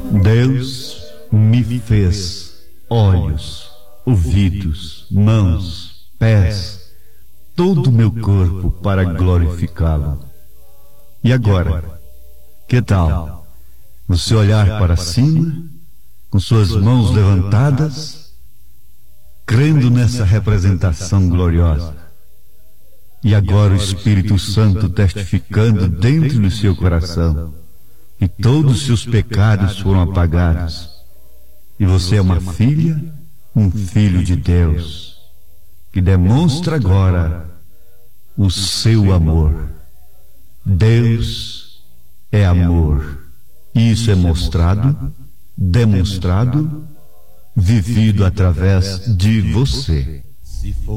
Deus me fez olhos, ouvidos, mãos, pés, todo o meu corpo para glorificá-lo. E agora, que tal você olhar para cima, com suas mãos levantadas, crendo nessa representação gloriosa? E agora o Espírito Santo testificando dentro do seu coração que todos os seus pecados foram apagados, e você é uma filha, um filho de Deus, que demonstra agora o seu amor. Deus é amor, e isso é mostrado, demonstrado, vivido através de você.